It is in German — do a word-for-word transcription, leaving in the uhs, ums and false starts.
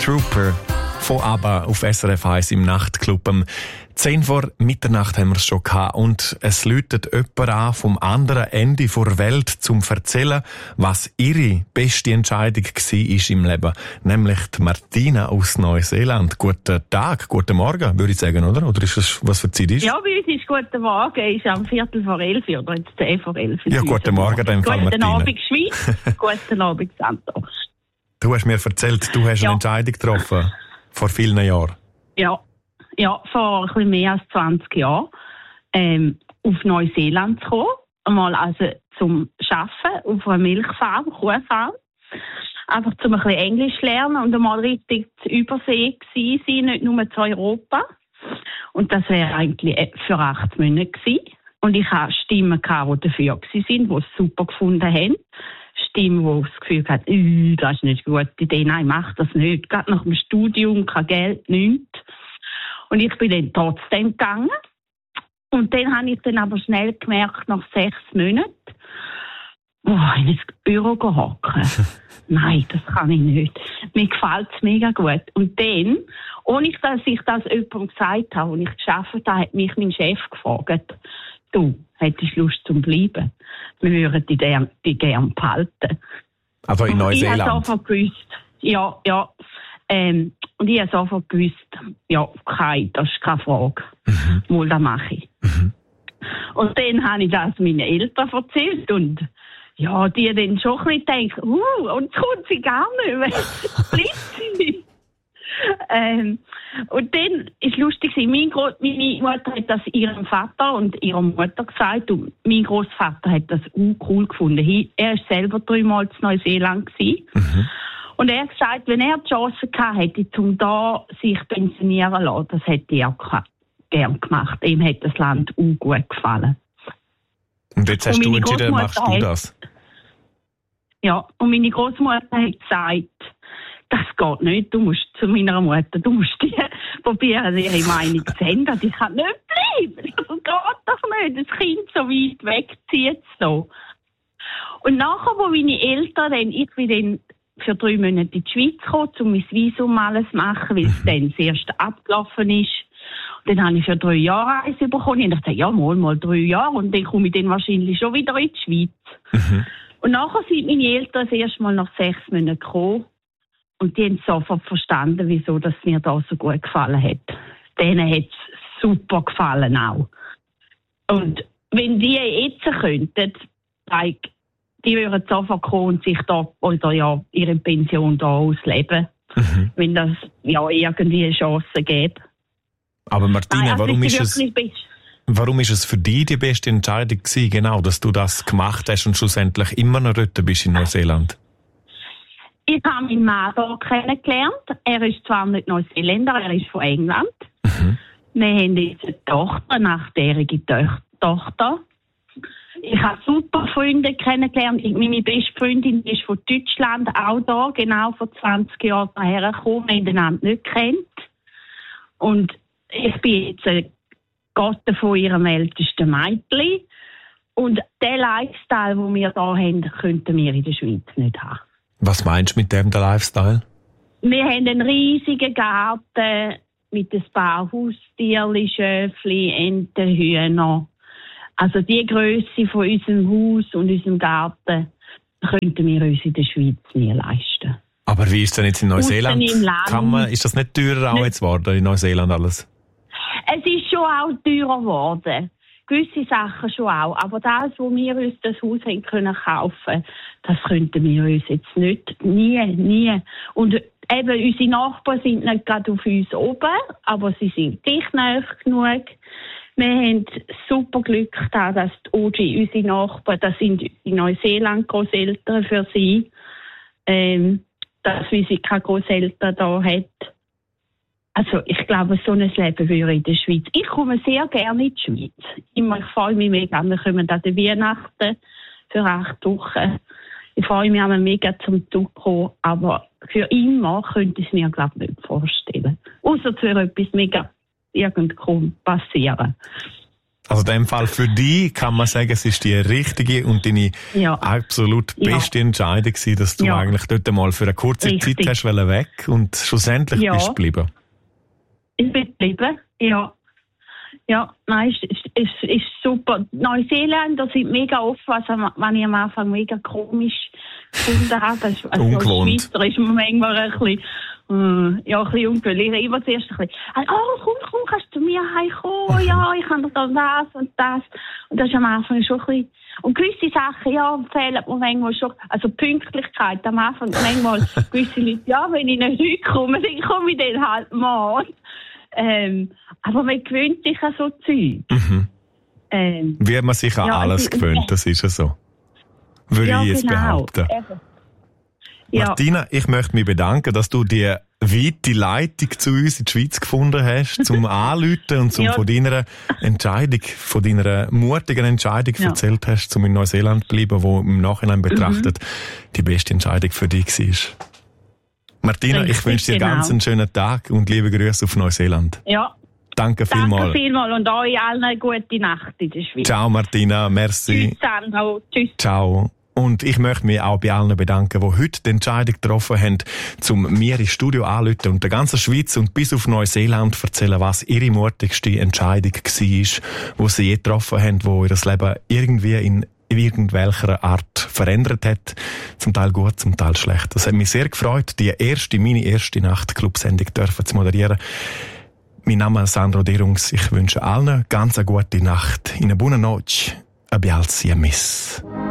Trooper von ABBA auf S R F eins im Nachtclub. Um zehn vor Mitternacht haben wir es schon gehabt und es läutet jemand an vom anderen Ende der Welt, zum zu erzählen, was ihre beste Entscheidung war im Leben. Nämlich die Martina aus Neuseeland. Guten Tag, guten Morgen, würde ich sagen, oder? Oder ist das, was für Zeit ist? Ja, bei uns ist guten Morgen, ist am Viertel vor elf oder jetzt zehn vor elf. Ja, guten Morgen, dann Fall Martina. Guten Abend, Schweiz. Guten Abend, Santos. Du hast mir erzählt, du hast ja. eine Entscheidung getroffen. Vor vielen Jahren. Ja, ja, vor ein bisschen mehr als zwanzig Jahren ähm, auf Neuseeland zu kommen. Einmal also zum Arbeiten auf einer Milchfarm, Kuhfarm. Einfach zum ein bisschen Englisch lernen und einmal richtig zur Übersee gewesen sein, nicht nur zu Europa. Und das wäre eigentlich für acht Monate gewesen. Und ich hatte Stimmen, die dafür waren, die es super gefunden haben. Stimmen, die das Gefühl hatten, das ist nicht eine gute Idee, nein, mach das nicht. Gerade nach dem Studium, kein Geld, nichts. Und ich bin dann trotzdem gegangen. Und dann habe ich dann aber schnell gemerkt, nach sechs Monaten, oh, in ein Büro hocken. Nein, das kann ich nicht. Mir gefällt es mega gut. Und dann, ohne dass ich das jemandem gesagt habe, als ich gearbeitet habe, hat mich mein Chef gefragt, du, hättest du Lust zum Bleiben? Wir würden die, die gerne behalten. Also in Neuseeland? Ich habe sofort gewusst, ja, ja. Ähm, und ich habe sofort gewusst, ja, okay, das ist keine Frage. Mhm. Mal, das mache ich. Mhm. Und dann habe ich das meinen Eltern erzählt und ja, die dann schon ein bisschen gedacht, uh, und jetzt kommt sie gar nicht mehr. Bleibt sie. Ähm, und dann ist lustig, mein Gro- meine Mutter hat das ihrem Vater und ihrer Mutter gesagt und mein Großvater hat das auch cool gefunden. Er war selber dreimal in Neuseeland gewesen. Mhm. Und er hat gesagt, wenn er die Chance gehabt hätte, um da sich pensionieren zu lassen, das hätte er gern gemacht. Ihm hat das Land auch gut gefallen. Und jetzt hast und du entschieden, machst du das? Ja, und meine Großmutter hat gesagt, das geht nicht, du musst zu meiner Mutter, du musst die probieren, ihre Meinung zu ändern. Ich kann nicht bleiben, das geht doch nicht, das Kind so weit wegzieht so. Und nachher, wo meine Eltern dann, ich bin dann für drei Monate in die Schweiz gekommen, um mein Visum alles zu machen, weil es dann das erste abgelaufen ist. Und dann habe ich für drei Jahre Reise bekommen. Und ich dachte, ja, mal, mal drei Jahre. Und dann komme ich dann wahrscheinlich schon wieder in die Schweiz. Mhm. Und nachher sind meine Eltern das erste Mal nach sechs Monaten gekommen. Und die haben sofort verstanden, wieso das mir da so gut gefallen hat. Denen hat es super gefallen auch. Und wenn die jetzt könnten, like, die würden sofort kommen und sich da oder ja ihre Pension da ausleben, mhm. wenn das ja irgendwie eine Chance gibt. Aber Martina, Nein, also warum ist es warum ist es für dich die beste Entscheidung gewesen, genau, dass du das gemacht hast und schlussendlich immer noch dort bist in Neuseeland? Ich habe meinen Mann hier kennengelernt. Er ist zwar nicht Neuseeländer, er ist von England. Mhm. Wir haben jetzt eine Tochter, eine achtjährige Tochter. Ich habe super Freunde kennengelernt. Meine beste Freundin ist von Deutschland, auch da, genau vor zwanzig Jahren hergekommen, wir haben einander nicht kennt. Und ich bin jetzt ein Gatte von ihrem ältesten Mädchen. Und den Lifestyle, den wir hier haben, könnten wir in der Schweiz nicht haben. Was meinst du mit dem, der Lifestyle? Wir haben einen riesigen Garten mit ein paar Haustierchen, Schöfli, Enten, Hühner. Also die Grösse von unserem Haus und unserem Garten könnten wir uns in der Schweiz nie leisten. Aber wie ist es denn jetzt in Neuseeland? Kann man, ist das nicht teurer auch jetzt geworden in Neuseeland alles? Es ist schon auch teurer geworden. Gewisse Sachen schon auch. Aber das, wo wir uns das Haus haben können kaufen, das könnten wir uns jetzt nicht. Nie, nie. Und eben, unsere Nachbarn sind nicht gerade auf uns oben, aber sie sind dicht nahe genug. Wir haben super Glück gehabt, dass die O G, unsere Nachbarn, das sind in Neuseeland Großeltern für sie, ähm, dass sie keine Großeltern da hat. Also ich glaube, so ein Leben würde in der Schweiz. Ich komme sehr gerne in die Schweiz. Immer, ich freue mich mega. Wir kommen an den Weihnachten für acht Wochen. Ich freue mich auch mega zum Zug kommen, aber für immer könnte ich es mir, glaube ich, nicht vorstellen. Außer für etwas mega irgendwo passieren. Also in dem Fall für dich kann man sagen, es ist die richtige und deine ja. absolut beste ja. Entscheidung gewesen, dass du ja. eigentlich dort mal für eine kurze Richtig. Zeit hast weg und schlussendlich ja. bist du geblieben. Ich bin geblieben, ja. Ja, nein, es ist, ist, ist super. Neuseeland, da sind mega offen, also wenn ich am Anfang mega komisch gefunden habe. Also ungewohnt. Als Schweizer ist man manchmal ein bisschen, äh, ja, ein bisschen ungewöhnlich. Ich immer zuerst ein bisschen, oh, komm, komm, kannst du zu mir heimkommen? Mhm. Ja, ich kann doch das und das. Und das ist am Anfang schon ein bisschen, und gewisse Sachen, ja, fehlen mir manchmal schon, also Pünktlichkeit am Anfang, manchmal gewisse Leute, ja, wenn ich nicht komme, dann komme ich dann halt mal. Ähm, aber man gewöhnt sich an so Zeug. Mhm. Ähm, Wie hat man sich an ja, alles also, gewöhnt, das ist ja so. Würde ja, ich jetzt genau. behaupten. Ja. Martina, ich möchte mich bedanken, dass du die weite Leitung zu uns in die Schweiz gefunden hast, zum Anrufen und zum ja. von deiner Entscheidung, von deiner mutigen Entscheidung ja. erzählt hast, zum in Neuseeland zu bleiben, wo im Nachhinein betrachtet mhm. die beste Entscheidung für dich war. Martina, Richtig, ich wünsche dir genau. ganz einen schönen Tag und liebe Grüße auf Neuseeland. Ja. Danke vielmals. Danke vielmals und euch allen eine gute Nacht in der Schweiz. Ciao Martina, merci. Tschüss, Sandro. Tschüss. Ciao. Und ich möchte mich auch bei allen bedanken, die heute die Entscheidung getroffen haben, zum mir ins Studio anzurufen und der ganzen Schweiz und bis auf Neuseeland erzählen, was ihre mutigste Entscheidung war, die sie je getroffen haben, die ihr Leben irgendwie in irgendwelcher Art verändert hat. Zum Teil gut, zum Teil schlecht. Das hat mich sehr gefreut, die erste, meine erste Nachtclub-Sendung dürfen zu moderieren. Mein Name ist Sandro Derungs. Ich wünsche allen ganz eine gute Nacht. In eine buona noche. Abbialsi a miss.